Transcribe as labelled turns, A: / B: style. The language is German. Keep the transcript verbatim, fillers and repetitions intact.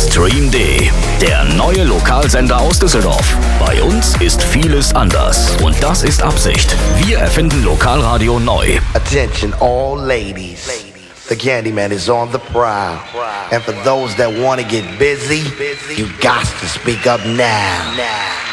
A: Stream D, der neue Lokalsender aus Düsseldorf. Bei uns ist vieles anders und das ist Absicht. Wir erfinden Lokalradio neu.
B: Attention all ladies. The Candyman is on the prowl. And for those that want to get busy, you got to speak up now.